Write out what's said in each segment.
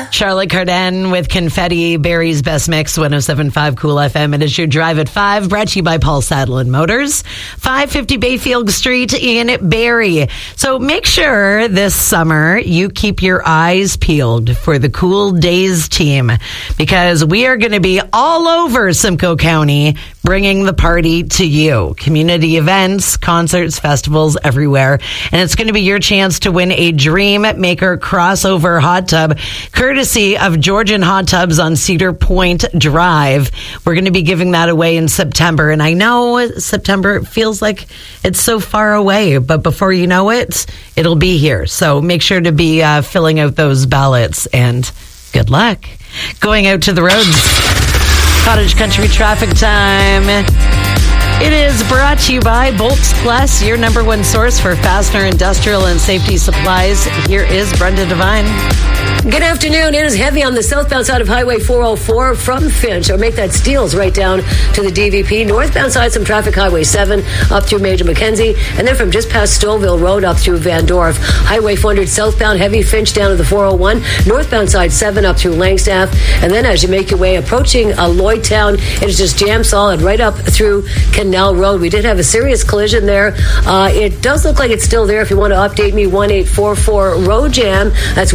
Charlotte Cardin with Confetti, Barry's Best Mix, 107.5 Cool FM. It is your Drive at 5, brought to you by Paul Sadler Motors, 550 Bayfield Street in Barrie. So make sure this summer you keep your eyes peeled for the Cool Days team, because we are going to be all over Simcoe County bringing the party to you. Community events, concerts, festivals everywhere. And it's going to be your chance to win a Dream Maker crossover hot tub, courtesy of Georgian Hot Tubs on Cedar Point Drive. We're going to be giving that away in September. And I know September feels like it's so far away, but before you know it, it'll be here. So make sure to be filling out those ballots, and good luck going out to the roads. Cottage Country traffic time. It is brought to you by Bolts Plus, your number one source for fastener, industrial, and safety supplies. Here is Brenda Devine. Good afternoon. It is heavy on the southbound side of Highway 404 from Finch, or make that Steeles right down to the DVP. Northbound side, some traffic, Highway 7 up through Major Mackenzie, and then from just past Stouffville Road up through Van Dorf. Highway 400 southbound, heavy Finch down to the 401. Northbound side 7 up through Langstaff, and then as you make your way approaching Lloydtown, it is just jam solid right up through Canal Road. We did have a serious collision there. It does look like it's still there. If you want to update me, 1844 road jam. That's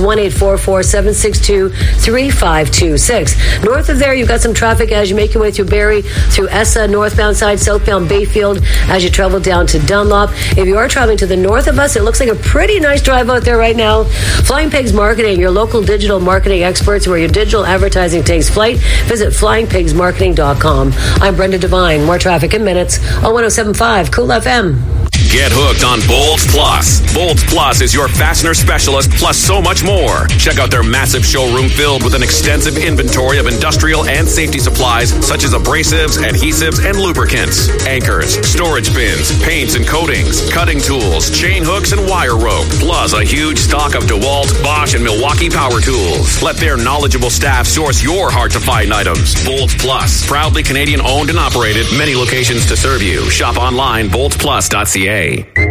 1844-762-3526. North of there, you've got some traffic as you make your way through Barrie, through Essa, northbound side, southbound Bayfield, as you travel down to Dunlop. If you are traveling to the north of us, it looks like a pretty nice drive out there right now. Flying Pigs Marketing, your local digital marketing experts, where your digital advertising takes flight. Visit flyingpigsmarketing.com. I'm Brenda Devine. More traffic in minutes on 107.5 Cool FM. Get hooked on Bolts Plus. Bolts Plus is your fastener specialist, plus so much more. Check out their massive showroom filled with an extensive inventory of industrial and safety supplies, such as abrasives, adhesives, and lubricants, anchors, storage bins, paints and coatings, cutting tools, chain hooks, and wire rope, plus a huge stock of DeWalt, Bosch, and Milwaukee power tools. Let their knowledgeable staff source your hard-to-find items. Bolts Plus, proudly Canadian-owned and operated, many locations to serve you. Shop online, boltsplus.ca.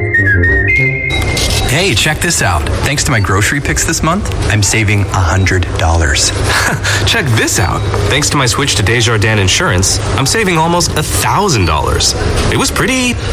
Hey, check this out. Thanks to my grocery picks this month, I'm saving $100. Check this out. Thanks to my switch to Desjardins Insurance, I'm saving almost $1,000. It was pretty